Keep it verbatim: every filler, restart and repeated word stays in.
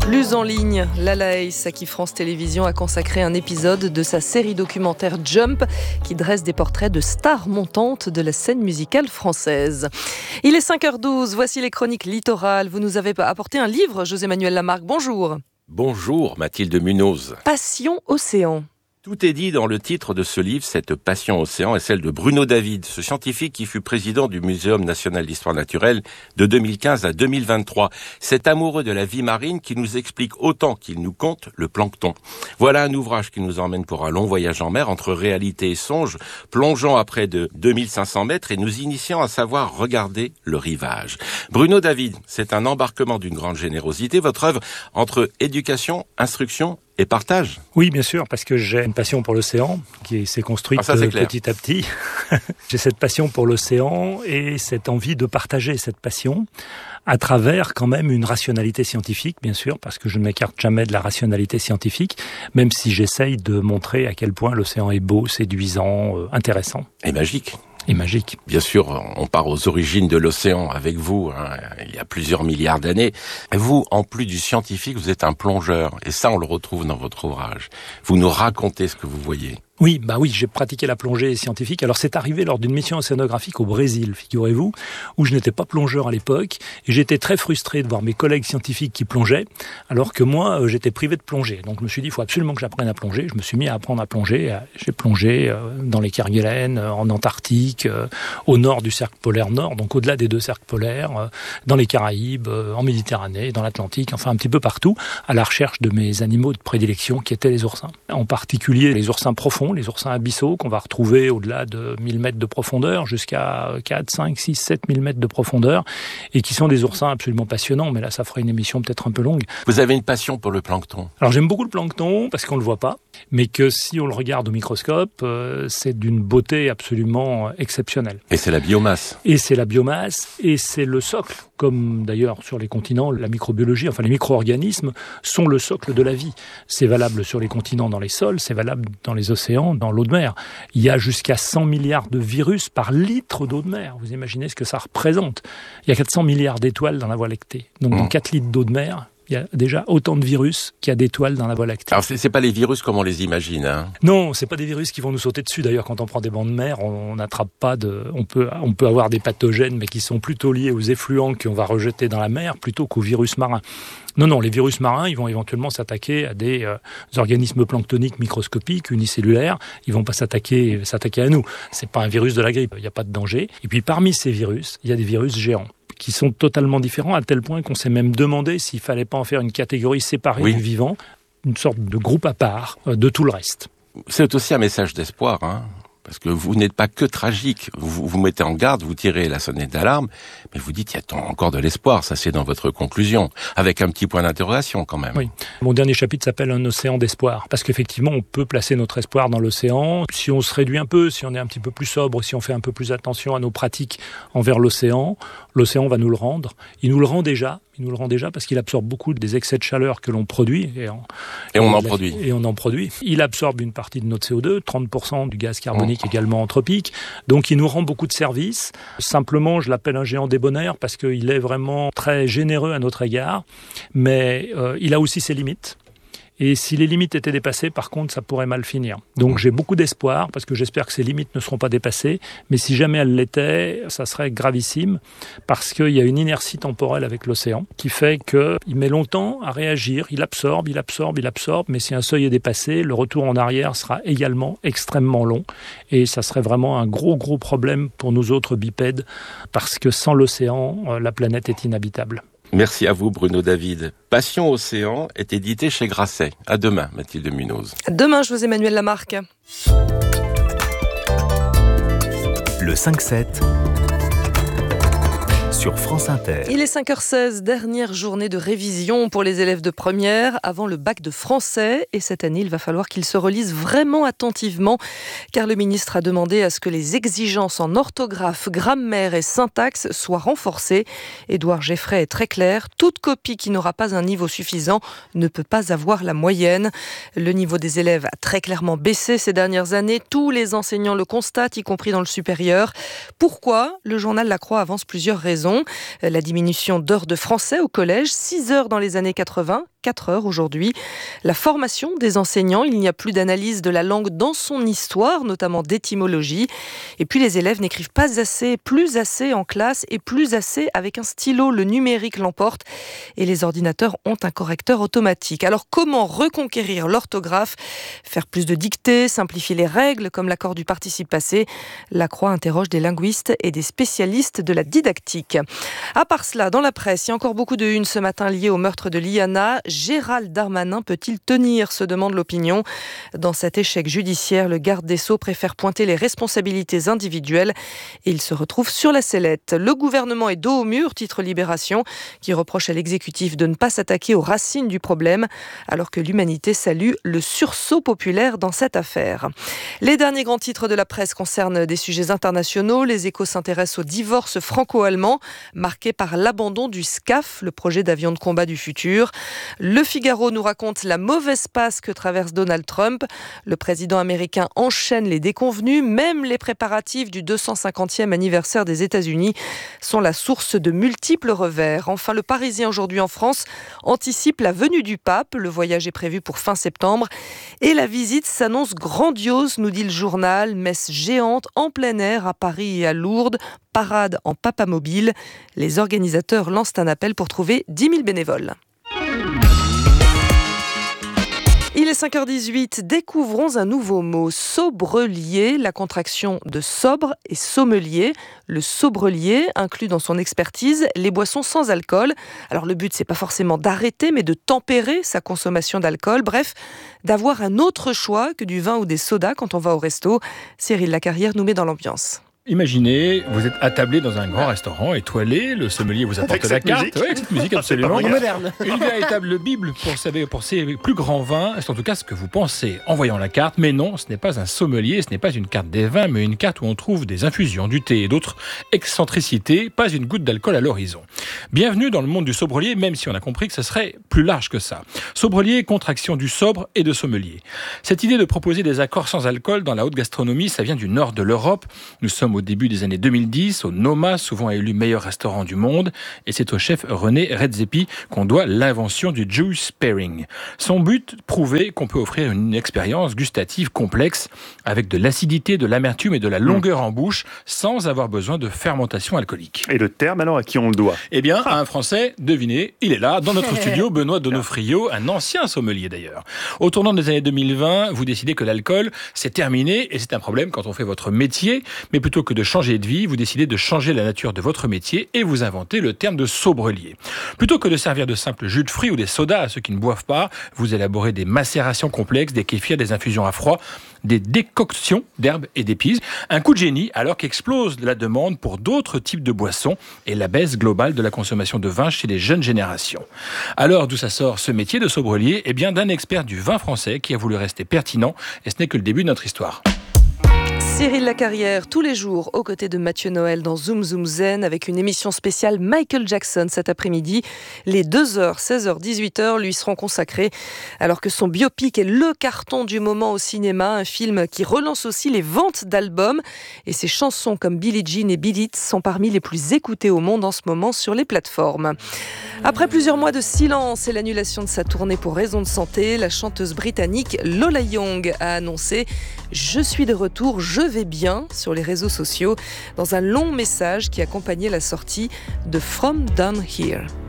Plus en ligne, Lala Ace, à qui France Télévisions a consacré un épisode de sa série documentaire Jump, qui dresse des portraits de stars montantes de la scène musicale française. Il est cinq heures douze, voici les chroniques littorales. Vous nous avez apporté un livre, José-Manuel Lamarque, bonjour. Bonjour Mathilde Munoz. Passion Océan. Tout est dit dans le titre de ce livre. Cette passion océan est celle de Bruno David, ce scientifique qui fut président du Muséum national d'histoire naturelle de deux mille quinze à deux mille vingt-trois. Cet amoureux de la vie marine qui nous explique autant qu'il nous conte le plancton. Voilà un ouvrage qui nous emmène pour un long voyage en mer entre réalité et songe, plongeant à près de deux mille cinq cents mètres et nous initiant à savoir regarder le rivage. Bruno David, c'est un embarquement d'une grande générosité. Votre œuvre entre éducation, instruction et partage. Oui, bien sûr, parce que j'ai une passion pour l'océan qui s'est construite ah, ça, c'est clair. petit à petit. J'ai cette passion pour l'océan et cette envie de partager cette passion à travers quand même une rationalité scientifique, bien sûr, parce que je ne m'écarte jamais de la rationalité scientifique, même si j'essaye de montrer à quel point l'océan est beau, séduisant, euh, intéressant. Et magique. Et magique. Bien sûr, on part aux origines de l'océan avec vous, hein, il y a plusieurs milliards d'années. Et vous, en plus du scientifique, vous êtes un plongeur. Et ça, on le retrouve dans votre ouvrage. Vous nous racontez ce que vous voyez. Oui, bah oui, j'ai pratiqué la plongée scientifique. Alors c'est arrivé lors d'une mission océanographique au Brésil, figurez-vous, où je n'étais pas plongeur à l'époque, et j'étais très frustré de voir mes collègues scientifiques qui plongeaient, alors que moi, euh, j'étais privé de plonger. Donc je me suis dit, il faut absolument que j'apprenne à plonger. Je me suis mis à apprendre à plonger. J'ai plongé euh, dans les Kerguelen, euh, en Antarctique, euh, au nord du cercle polaire nord, donc au-delà des deux cercles polaires, euh, dans les Caraïbes, euh, en Méditerranée, dans l'Atlantique, enfin un petit peu partout, à la recherche de mes animaux de prédilection qui étaient les oursins. En particulier les oursins profonds, les oursins abyssaux qu'on va retrouver au-delà de mille mètres de profondeur jusqu'à quatre, cinq, six, sept mille mètres de profondeur et qui sont des oursins absolument passionnants, mais là ça ferait une émission peut-être un peu longue. Vous avez une passion pour le plancton? Alors j'aime beaucoup le plancton parce qu'on le voit pas, mais que si on le regarde au microscope, euh, c'est d'une beauté absolument exceptionnelle. Et c'est la biomasse. Et c'est la biomasse et c'est le socle, comme d'ailleurs sur les continents, la microbiologie, enfin les micro-organismes sont le socle de la vie. C'est valable sur les continents, dans les sols, c'est valable dans les océans, dans l'eau de mer. Il y a jusqu'à cent milliards de virus par litre d'eau de mer. Vous imaginez ce que ça représente. Il y a quatre cents milliards d'étoiles dans la Voie lactée. Donc mmh. dans quatre litres d'eau de mer, il y a déjà autant de virus qu'il y a d'étoiles dans la Voie lactée. Alors c'est, c'est pas les virus comme on les imagine, hein. Non, c'est pas des virus qui vont nous sauter dessus. D'ailleurs, quand on prend des bancs de mer, on n'attrape pas de. On peut, on peut avoir des pathogènes, mais qui sont plutôt liés aux effluents qu'on va rejeter dans la mer, plutôt qu'aux virus marins. Non, non, les virus marins, ils vont éventuellement s'attaquer à des euh, organismes planctoniques microscopiques, unicellulaires. Ils vont pas s'attaquer, s'attaquer à nous. C'est pas un virus de la grippe. Il n'y a pas de danger. Et puis parmi ces virus, il y a des virus géants, qui sont totalement différents, à tel point qu'on s'est même demandé s'il fallait pas en faire une catégorie séparée oui. du vivant, une sorte de groupe à part euh, de tout le reste. C'est aussi un message d'espoir, hein, parce que vous n'êtes pas que tragique. Vous vous mettez en garde, vous tirez la sonnette d'alarme, mais vous dites il y a encore de l'espoir. Ça, c'est dans votre conclusion, avec un petit point d'interrogation quand même. Oui. Mon dernier chapitre s'appelle Un océan d'espoir, parce qu'effectivement, on peut placer notre espoir dans l'océan. Si on se réduit un peu, si on est un petit peu plus sobre, si on fait un peu plus attention à nos pratiques envers l'océan, l'océan va nous le rendre. Il nous le rend déjà. Il nous le rend déjà parce qu'il absorbe beaucoup des excès de chaleur que l'on produit. Et, en, et on en la, produit. Et on en produit. Il absorbe une partie de notre C O deux, trente pour cent du gaz carbonique oh. également anthropique. Donc il nous rend beaucoup de services. Simplement, je l'appelle un géant débonnaire parce qu'il est vraiment très généreux à notre égard. Mais euh, il a aussi ses limites. Et si les limites étaient dépassées, par contre, ça pourrait mal finir. Donc j'ai beaucoup d'espoir, parce que j'espère que ces limites ne seront pas dépassées. Mais si jamais elles l'étaient, ça serait gravissime, parce qu'il y a une inertie temporelle avec l'océan, qui fait qu'il met longtemps à réagir. Il absorbe, il absorbe, il absorbe, mais si un seuil est dépassé, le retour en arrière sera également extrêmement long. Et ça serait vraiment un gros, gros problème pour nous autres bipèdes, parce que sans l'océan, la planète est inhabitable. Merci à vous, Bruno David. Passion Océan est édité chez Grasset. À demain, Mathilde Munoz. À demain, José-Manuel Lamarque. Le cinq sept sur France Inter. Il est cinq heures seize, dernière journée de révision pour les élèves de première avant le bac de français. Et cette année, il va falloir qu'ils se relisent vraiment attentivement, car le ministre a demandé à ce que les exigences en orthographe, grammaire et syntaxe soient renforcées. Édouard Geffray est très clair, toute copie qui n'aura pas un niveau suffisant ne peut pas avoir la moyenne. Le niveau des élèves a très clairement baissé ces dernières années. Tous les enseignants le constatent, y compris dans le supérieur. Pourquoi ? Le journal La Croix avance plusieurs raisons. La diminution d'heures de français au collège, six heures dans les années quatre-vingts, quatre heures aujourd'hui. La formation des enseignants, il n'y a plus d'analyse de la langue dans son histoire, notamment d'étymologie. Et puis les élèves n'écrivent pas assez, plus assez en classe et plus assez avec un stylo. Le numérique l'emporte et les ordinateurs ont un correcteur automatique. Alors comment reconquérir l'orthographe, faire plus de dictées, simplifier les règles comme l'accord du participe passé? La Croix interroge des linguistes et des spécialistes de la didactique. À part cela, dans la presse, il y a encore beaucoup de une ce matin liées au meurtre de Liana. Gérald Darmanin peut-il tenir, se demande l'opinion. Dans cet échec judiciaire, le garde des Sceaux préfère pointer les responsabilités individuelles et il se retrouve sur la sellette. Le gouvernement est dos au mur, titre Libération, qui reproche à l'exécutif de ne pas s'attaquer aux racines du problème, alors que l'humanité salue le sursaut populaire dans cette affaire. Les derniers grands titres de la presse concernent des sujets internationaux. Les Échos s'intéressent au divorce franco-allemand, marqué par l'abandon du SCAF, le projet d'avion de combat du futur. Le Figaro nous raconte la mauvaise passe que traverse Donald Trump. Le président américain enchaîne les déconvenus. Même les préparatifs du deux cent cinquantième anniversaire des États-Unis sont la source de multiples revers. Enfin, le Parisien aujourd'hui en France anticipe la venue du pape. Le voyage est prévu pour fin septembre et la visite s'annonce grandiose, nous dit le journal. Messe géante en plein air à Paris et à Lourdes, parade en papamobile. Les organisateurs lancent un appel pour trouver dix mille bénévoles. Il est cinq heures dix-huit, découvrons un nouveau mot, sobrelier, la contraction de sobre et sommelier. Le sobrelier inclut dans son expertise les boissons sans alcool. Alors le but, c'est pas forcément d'arrêter, mais de tempérer sa consommation d'alcool. Bref, d'avoir un autre choix que du vin ou des sodas quand on va au resto. Cyril Lacarrière nous met dans l'ambiance. Imaginez, vous êtes attablé dans un grand restaurant étoilé, le sommelier vous apporte la carte. Oui, avec cette musique absolument moderne. Une véritable bible pour, savoir, pour ces plus grands vins, c'est en tout cas ce que vous pensez en voyant la carte. Mais non, ce n'est pas un sommelier, ce n'est pas une carte des vins, mais une carte où on trouve des infusions, du thé et d'autres excentricités, pas une goutte d'alcool à l'horizon. Bienvenue dans le monde du sobrelier, même si on a compris que ce serait plus large que ça. Sobrelier, contraction du sobre et de sommelier. Cette idée de proposer des accords sans alcool dans la haute gastronomie, ça vient du nord de l'Europe. Nous sommes au début des années deux mille dix, au Noma, souvent élu meilleur restaurant du monde, et c'est au chef René Redzepi qu'on doit l'invention du juice pairing. Son but, prouver qu'on peut offrir une expérience gustative complexe, avec de l'acidité, de l'amertume et de la longueur en bouche, sans avoir besoin de fermentation alcoolique. Et le terme, alors, à qui on le doit? Eh bien, à un Français, devinez, il est là, dans notre studio, Benoît Donofrio, un ancien sommelier d'ailleurs. Au tournant des années deux mille vingt, vous décidez que l'alcool, c'est terminé, et c'est un problème quand on fait votre métier, mais plutôt que de changer de vie, vous décidez de changer la nature de votre métier et vous inventez le terme de sobrelier. Plutôt que de servir de simples jus de fruits ou des sodas à ceux qui ne boivent pas, vous élaborez des macérations complexes, des kéfirs, des infusions à froid, des décoctions d'herbes et d'épices. Un coup de génie alors qu'explose la demande pour d'autres types de boissons et la baisse globale de la consommation de vin chez les jeunes générations. Alors d'où ça sort ce métier de sobrelier? Eh bien d'un expert du vin français qui a voulu rester pertinent et ce n'est que le début de notre histoire. Cyril Lacarrière, tous les jours, aux côtés de Mathieu Noël dans Zoom Zoom Zen, avec une émission spéciale Michael Jackson cet après-midi. Les deux heures, seize heures, dix-huit heures lui seront consacrées, alors que son biopic est le carton du moment au cinéma, un film qui relance aussi les ventes d'albums. Et ses chansons comme Billie Jean et Beat It sont parmi les plus écoutées au monde en ce moment sur les plateformes. Après plusieurs mois de silence et l'annulation de sa tournée pour raison de santé, la chanteuse britannique Lola Young a annoncé « Je suis de retour, je vais bien » sur les réseaux sociaux, dans un long message qui accompagnait la sortie de From Down Here.